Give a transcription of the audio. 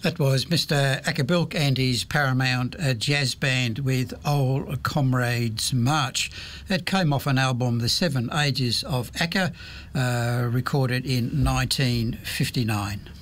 That was Mr. Accabilk and his Paramount Jazz Band with Old Comrades March. It came off an album, The Seven Ages of Acca, recorded in 1959.